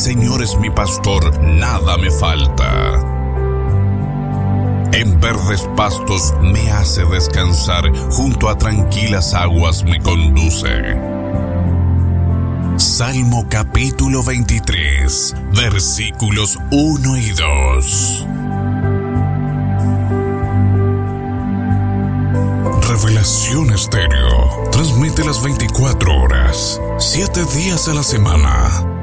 Señor es mi pastor, nada me falta. En verdes pastos me hace descansar, junto a tranquilas aguas me conduce. Salmo capítulo 23, versículos 1 y 2. Revelación Estéreo transmite las 24 horas, 7 días a la semana.